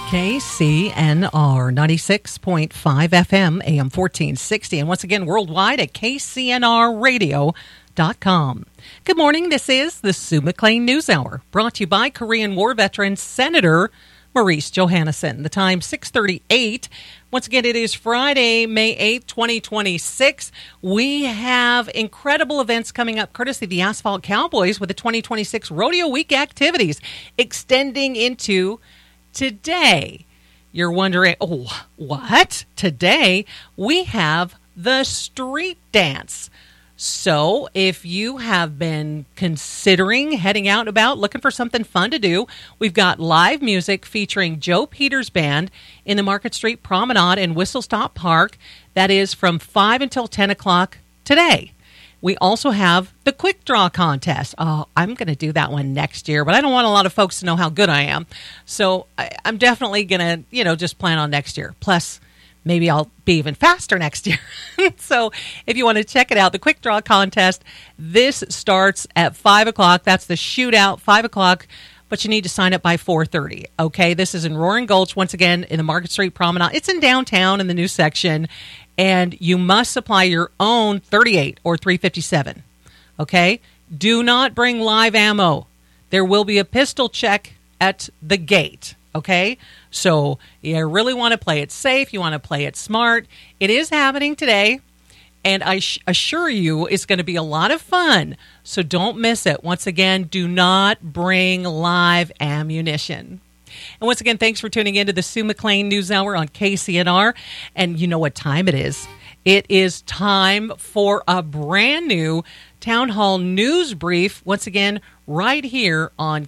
KCNR 96.5 FM, AM 1460, and once again worldwide at kcnrradio.com. Good morning. This is the Sue McLean News Hour, brought to you by Korean War veteran Senator Maurice Johannesson. The time 6:38. Once again, it is Friday, May 8th, 2026. We have incredible events coming up courtesy of the Asphalt Cowboys with the 2026 Rodeo Week activities extending into today. You're wondering, oh, what? Today we have the street dance. So if you have been considering heading out and about, looking for something fun to do, we've got live music featuring Joe Peters Band in the Market Street Promenade in Whistle Stop Park. That is from 5 until 10 o'clock today. We also have the Quick Draw Contest. Oh, I'm going to do that one next year, but I don't want a lot of folks to know how good I am. So I'm definitely going to, just plan on next year. Plus, maybe I'll be even faster next year. So if you want to check it out, the Quick Draw Contest, this starts at 5 o'clock. That's the shootout, 5 o'clock. But you need to sign up by 4:30. Okay, this is in Roaring Gulch, once again, in the Market Street Promenade. It's in downtown in the new section, and you must supply your own .38 or .357. Okay, do not bring live ammo. There will be a pistol check at the gate. Okay, so you really want to play it safe. You want to play it smart. It is happening today. And I assure you it's going to be a lot of fun. So don't miss it. Once again, do not bring live ammunition. And once again, thanks for tuning in to the Sue McLean News Hour on KCNR. And you know what time it is. It is time for a brand new Town Hall News Brief. Once again, right here on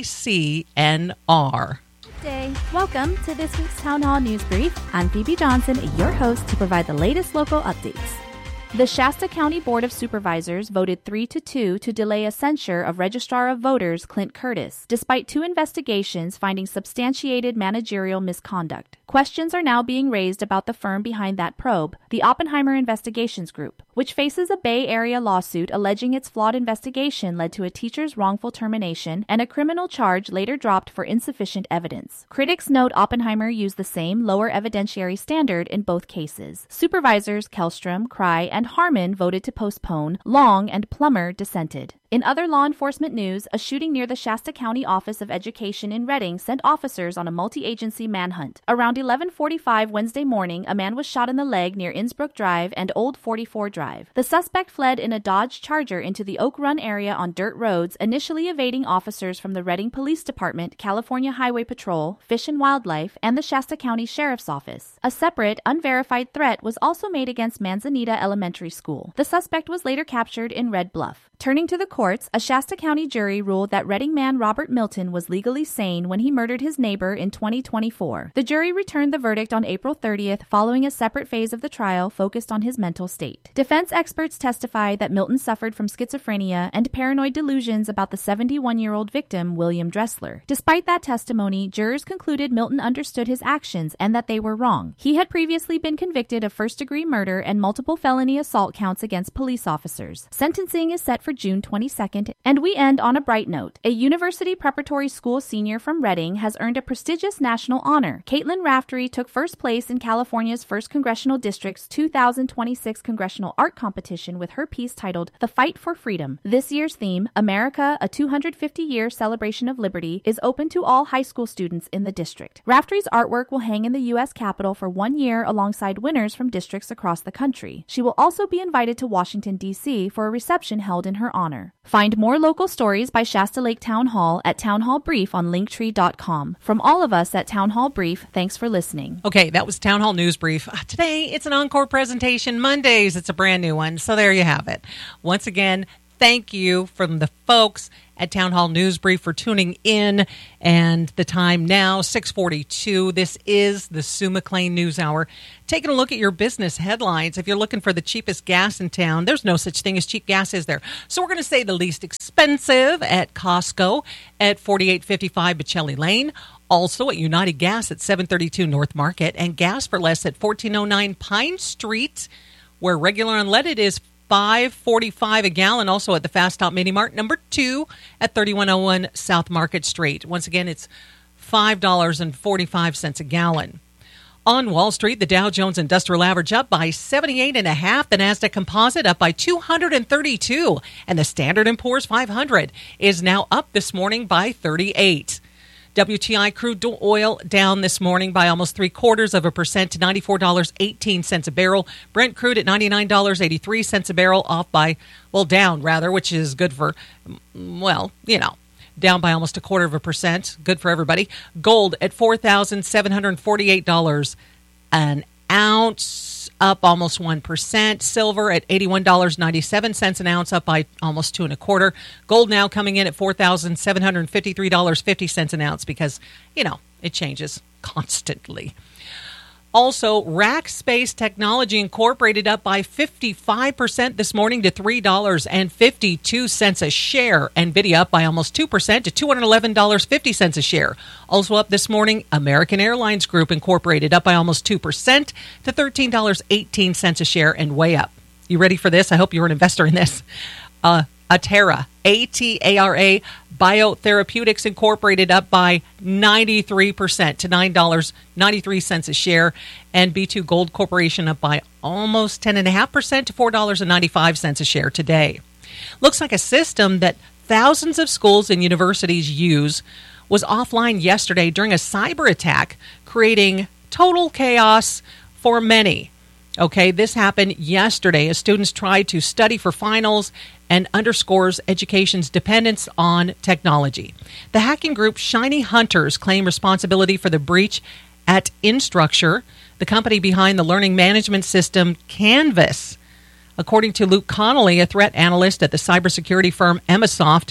KCNR. Day. Welcome to this week's Town Hall News Brief. I'm Phoebe Johnson, your host, to provide the latest local updates. The Shasta County Board of Supervisors voted 3-2 to delay a censure of Registrar of Voters Clint Curtis, despite 2 investigations finding substantiated managerial misconduct. Questions are now being raised about the firm behind that probe, the Oppenheimer Investigations Group, which faces a Bay Area lawsuit alleging its flawed investigation led to a teacher's wrongful termination and a criminal charge later dropped for insufficient evidence. Critics note Oppenheimer used the same lower evidentiary standard in both cases. Supervisors Kellstrom, Cry, and Harmon voted to postpone. Long and Plummer dissented. In other law enforcement news, a shooting near the Shasta County Office of Education in Redding sent officers on a multi-agency manhunt. Around 11:45 Wednesday morning, a man was shot in the leg near Innsbrook Drive and Old 44 Drive. The suspect fled in a Dodge Charger into the Oak Run area on dirt roads, initially evading officers from the Redding Police Department, California Highway Patrol, Fish and Wildlife, and the Shasta County Sheriff's Office. A separate, unverified threat was also made against Manzanita Elementary School. The suspect was later captured in Red Bluff. Turning to the courts, a Shasta County jury ruled that Redding man Robert Milton was legally sane when he murdered his neighbor in 2024. The jury returned the verdict on April 30th following a separate phase of the trial focused on his mental state. Defense experts testified that Milton suffered from schizophrenia and paranoid delusions about the 71-year-old victim, William Dressler. Despite that testimony, jurors concluded Milton understood his actions and that they were wrong. He had previously been convicted of first-degree murder and multiple felony assault counts against police officers. Sentencing is set for June 22nd, and we end on a bright note. A University Preparatory School senior from Redding has earned a prestigious national honor. Caitlin Raftery took first place in California's 1st Congressional District's 2026 Congressional Art Competition with her piece titled The Fight for Freedom. This year's theme, America, a 250-year celebration of liberty, is open to all high school students in the district. Raftery's artwork will hang in the U.S. Capitol for 1 year alongside winners from districts across the country. She will also be invited to Washington, D.C. for a reception held in her honor. Find more local stories by Shasta Lake Town Hall at Town Hall Brief on Linktree.com. From all of us at Town Hall Brief, thanks for listening. Okay, that was Town Hall News Brief. Today, it's an encore presentation. Mondays, it's a brand new one. So there you have it. Once again, thank you from the folks at Town Hall News Brief for tuning in. And the time now, 6:42. This is the Sue McLean News Hour. Taking a look at your business headlines. If you're looking for the cheapest gas in town, there's no such thing as cheap gas, is there? So we're going to say the least expensive at Costco at 4855 Bocelli Lane. Also at United Gas at 732 North Market. And gas for less at 1409 Pine Street, where regular unleaded is $5.45 a gallon. Also at the Fast Stop Mini Mart, number 2 at 3101 South Market Street. Once again, it's $5.45 a gallon. On Wall Street, the Dow Jones Industrial Average up by 78.5, the Nasdaq Composite up by 232, and the Standard & Poor's 500 is now up this morning by 38. WTI crude oil down this morning by almost 0.75% to $94.18 a barrel. Brent crude at $99.83 a barrel, down rather, which is good for, down by almost 0.25%. Good for everybody. Gold at $4,748 an ounce, up almost 1%. Silver at $81.97 an ounce, up by almost 2.25. Gold now coming in at $4,753.50 an ounce because, it changes constantly. Also, Rackspace Technology Incorporated up by 55% this morning to $3.52 a share. NVIDIA up by almost 2% to $211.50 a share. Also up this morning, American Airlines Group Incorporated up by almost 2% to $13.18 a share and way up. You ready for this? I hope you're an investor in this. Atara, A-T-A-R-A, Biotherapeutics Incorporated up by 93% to $9.93 a share, and B2 Gold Corporation up by almost 10.5% to $4.95 a share today. Looks like a system that thousands of schools and universities use was offline yesterday during a cyber attack, creating total chaos for many. Okay, this happened yesterday as students tried to study for finals and underscores education's dependence on technology. The hacking group Shiny Hunters claim responsibility for the breach at Instructure, the company behind the learning management system Canvas. According to Luke Connolly, a threat analyst at the cybersecurity firm Emasoft,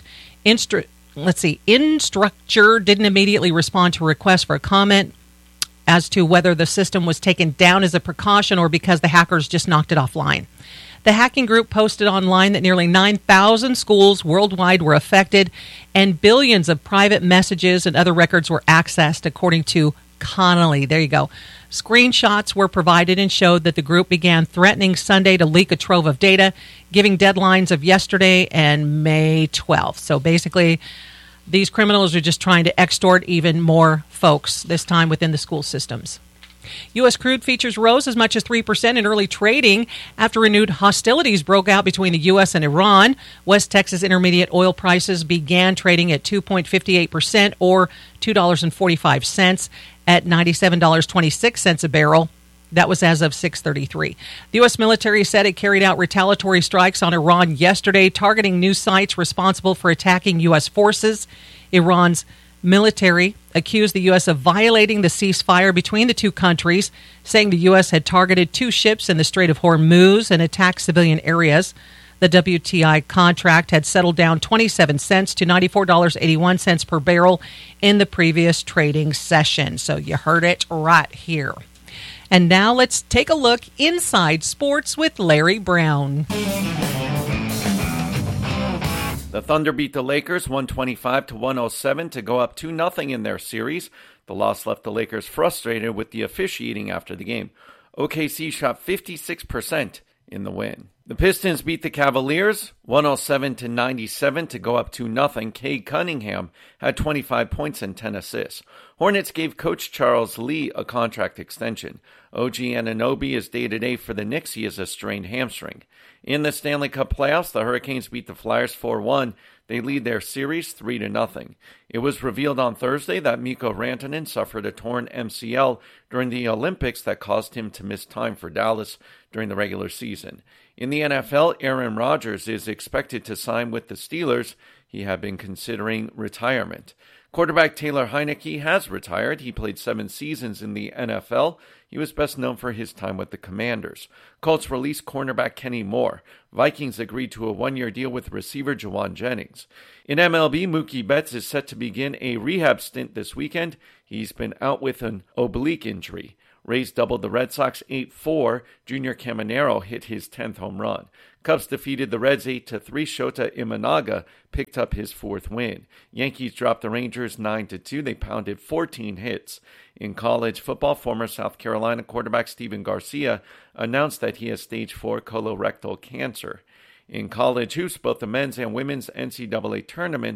Instructure didn't immediately respond to a request for a comment as to whether the system was taken down as a precaution or because the hackers just knocked it offline. The hacking group posted online that nearly 9,000 schools worldwide were affected and billions of private messages and other records were accessed, according to Connolly. There you go. Screenshots were provided and showed that the group began threatening Sunday to leak a trove of data, giving deadlines of yesterday and May 12th. So basically, these criminals are just trying to extort even more folks, this time within the school systems. U.S. crude futures rose as much as 3% in early trading after renewed hostilities broke out between the U.S. and Iran. West Texas Intermediate oil prices began trading at 2.58% or $2.45 at $97.26 a barrel. That was as of 6:33. The U.S. military said it carried out retaliatory strikes on Iran yesterday, targeting news sites responsible for attacking U.S. forces. Iran's military accused the U.S. of violating the ceasefire between the two countries, saying the U.S. had targeted two ships in the Strait of Hormuz and attacked civilian areas. The WTI contract had settled down 27 cents to $94.81 per barrel in the previous trading session. So you heard it right here. And now let's take a look inside sports with Larry Brown. The Thunder beat the Lakers 125-107 to go up 2-0 in their series. The loss left the Lakers frustrated with the officiating after the game. OKC shot 56% in the win. The Pistons beat the Cavaliers 107-97 to go up 2-0. Cade Cunningham had 25 points and 10 assists. Hornets gave Coach Charles Lee a contract extension. OG Anunoby is day-to-day for the Knicks. He has a strained hamstring. In the Stanley Cup playoffs, the Hurricanes beat the Flyers 4-1. They lead their series 3-0. It was revealed on Thursday that Mikko Rantanen suffered a torn MCL during the Olympics that caused him to miss time for Dallas during the regular season. In the NFL, Aaron Rodgers is expected to sign with the Steelers. He had been considering retirement. Quarterback Taylor Heineke has retired. He played 7 seasons in the NFL. He was best known for his time with the Commanders. Colts released cornerback Kenny Moore. Vikings agreed to a 1-year deal with receiver Jawan Jennings. In MLB, Mookie Betts is set to begin a rehab stint this weekend. He's been out with an oblique injury. Rays doubled the Red Sox 8-4. Junior Caminero hit his 10th home run. Cubs defeated the Reds 8-3. Shota Imanaga picked up his 4th win. Yankees dropped the Rangers 9-2. They pounded 14 hits. In college football, former South Carolina quarterback Stephen Garcia announced that he has stage 4 colorectal cancer. In college hoops, both the men's and women's NCAA tournaments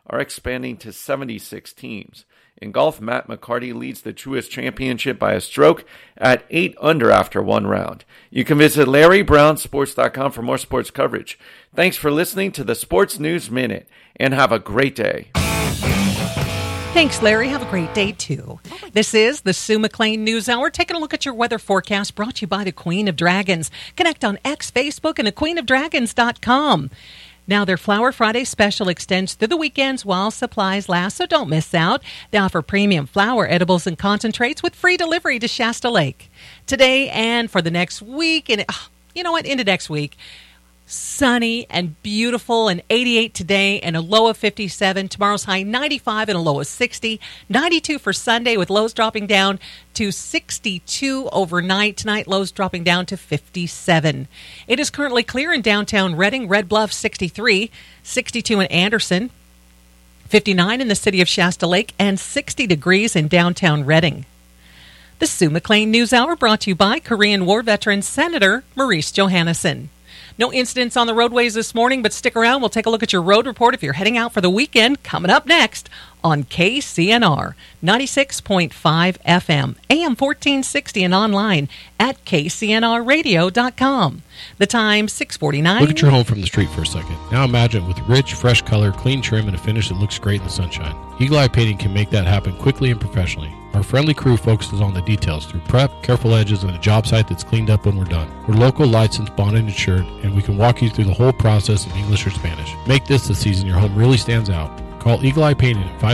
are expanding to 76 teams. In golf, Matt McCarty leads the Truist Championship by a stroke at 8 under after one round. You can visit LarryBrownSports.com for more sports coverage. Thanks for listening to the Sports News Minute, and have a great day. Thanks, Larry. Have a great day, too. This is the Sue McLean News Hour. Taking a look at your weather forecast, brought to you by the Queen of Dragons. Connect on X, Facebook, and thequeenofdragons.com. Now, their Flower Friday special extends through the weekends while supplies last, so don't miss out. They offer premium flower edibles and concentrates with free delivery to Shasta Lake. Today and for the next week, and into next week, sunny and beautiful, and 88 today and a low of 57. Tomorrow's high 95 and a low of 60. 92 for Sunday with lows dropping down to 62 overnight. Tonight, lows dropping down to 57. It is currently clear in downtown Redding. Red Bluff 63, 62 in Anderson, 59 in the city of Shasta Lake, and 60 degrees in downtown Redding. The Sue McLean News Hour brought to you by Korean War veteran Senator Maurice Johannesson. No incidents on the roadways this morning, but stick around. We'll take a look at your road report if you're heading out for the weekend. Coming up next on KCNR 96.5 FM, AM 1460, and online at kcnrradio.com. The time, 6:49. Look at your home from the street for a second. Now imagine it with rich, fresh color, clean trim, and a finish that looks great in the sunshine. Eagle Eye Painting can make that happen quickly and professionally. Our friendly crew focuses on the details through prep, careful edges, and a job site that's cleaned up when we're done. We're local, licensed, bonded, and insured, and we can walk you through the whole process in English or Spanish. Make this the season your home really stands out. Call Eagle Eye Painting at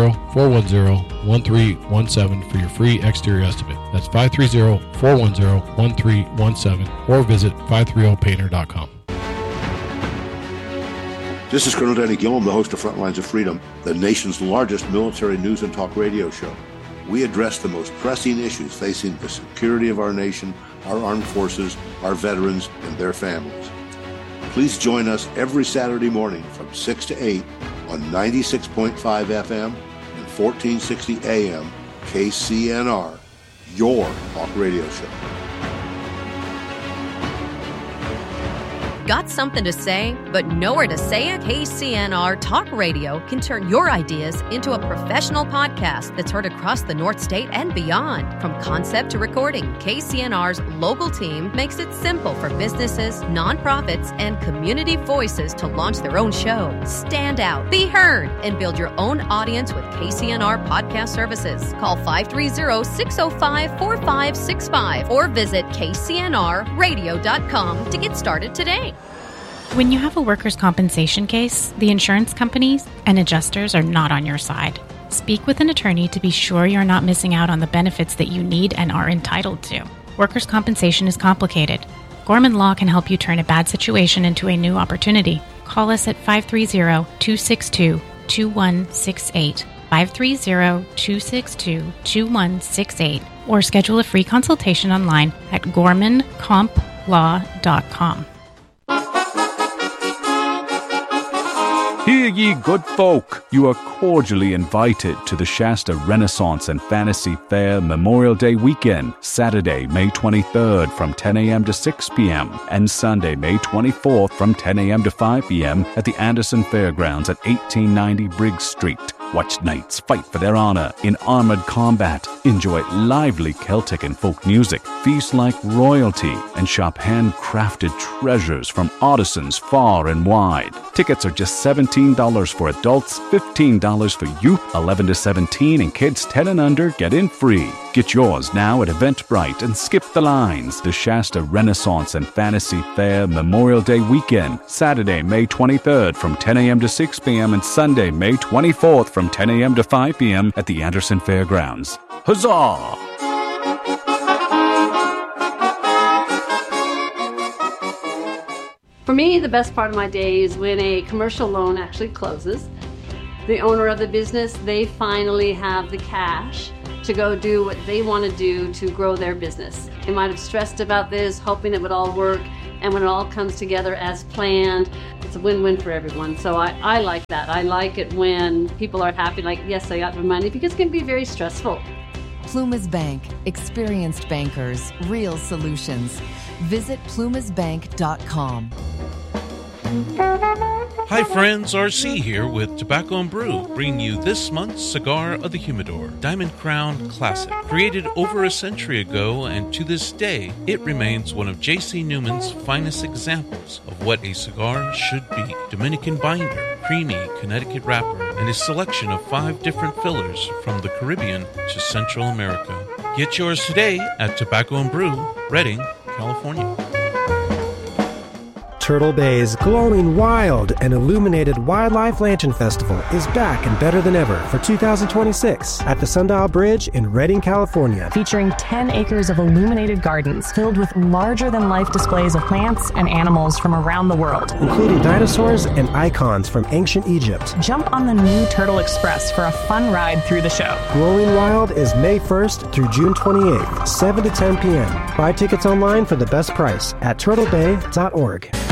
530-410-1317 for your free exterior estimate. That's 530-410-1317 or visit 530painter.com. This is Colonel Danny Gillum, the host of Frontlines of Freedom, the nation's largest military news and talk radio show. We address the most pressing issues facing the security of our nation, our armed forces, our veterans, and their families. Please join us every Saturday morning from 6 to 8 on 96.5 FM and 1460 AM KCNR, your talk radio show. Got something to say, but nowhere to say it? KCNR Talk Radio can turn your ideas into a professional podcast that's heard across the North State and beyond. From concept to recording, KCNR's local team makes it simple for businesses, nonprofits, and community voices to launch their own show. Stand out, be heard, and build your own audience with KCNR Podcast Services. Call 530-605-4565 or visit kcnrradio.com to get started today. When you have a workers' compensation case, the insurance companies and adjusters are not on your side. Speak with an attorney to be sure you're not missing out on the benefits that you need and are entitled to. Workers' compensation is complicated. Gorman Law can help you turn a bad situation into a new opportunity. Call us at 530-262-2168, 530-262-2168, or schedule a free consultation online at gormancomplaw.com. Hear ye, good folk, you are cordially invited to the Shasta Renaissance and Fantasy Fair Memorial Day weekend, Saturday, May 23rd from 10 a.m. to 6 p.m. and Sunday, May 24th from 10 a.m. to 5 p.m. at the Anderson Fairgrounds at 1890 Briggs Street. Watch knights fight for their honor in armored combat, enjoy lively Celtic and folk music, feast like royalty, and shop handcrafted treasures from artisans far and wide. Tickets are just $17 for adults, $15 for youth, 11 to 17, and kids 10 and under get in free. Get yours now at Eventbrite and skip the lines. The Shasta Renaissance and Fantasy Fair Memorial Day weekend, Saturday, May 23rd from 10 a.m. to 6 p.m. and Sunday, May 24th from 10 a.m. to 5 p.m. at the Anderson Fairgrounds. Huzzah! For me, the best part of my day is when a commercial loan actually closes. The owner of the business, they finally have the cash to go do what they want to do to grow their business. They might have stressed about this, hoping it would all work, and when it all comes together as planned, it's a win-win for everyone. So I like that. I like it when people are happy, like, yes, I got my money, because it can be very stressful. Plumas Bank. Experienced bankers. Real solutions. Visit plumasbank.com. Hi friends, RC here with Tobacco and Brew, bringing you this month's Cigar of the Humidor, Diamond Crown Classic. Created over a century ago, and to this day, it remains one of J.C. Newman's finest examples of what a cigar should be. Dominican binder, creamy Connecticut wrapper, and a selection of 5 different fillers from the Caribbean to Central America. Get yours today at Tobacco and Brew, Redding, California. Turtle Bay's glowing wild and illuminated Wildlife Lantern Festival is back and better than ever for 2026 at the Sundial Bridge in Redding, California. Featuring 10 acres of illuminated gardens filled with larger-than-life displays of plants and animals from around the world, including dinosaurs and icons from ancient Egypt. Jump on the new Turtle Express for a fun ride through the show. Glowing Wild is May 1st through June 28th, 7 to 10 p.m. Buy tickets online for the best price at turtlebay.org.